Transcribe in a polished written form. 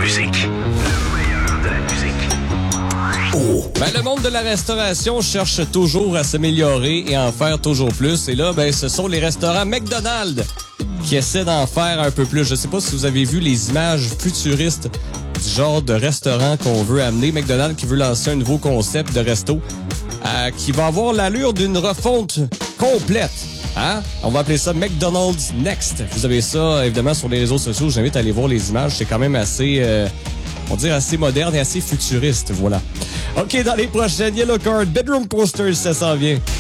musique. Le meilleur de la musique. Oh! Ben, le monde de la restauration cherche toujours à s'améliorer et à en faire toujours plus. Et là, ben, ce sont les restaurants McDonald's qui essaient d'en faire un peu plus. Je sais pas si vous avez vu les images futuristes du genre de restaurant qu'on veut amener. McDonald's qui veut lancer un nouveau concept de resto qui va avoir l'allure d'une refonte complète. Hein? On va appeler ça McDonald's Next. Vous avez ça, évidemment, sur les réseaux sociaux. J'invite à aller voir les images. C'est quand même assez, on va dire, assez moderne et assez futuriste. Voilà. OK, dans les prochaines, Yellow Card, Bedroom Posters, ça s'en vient.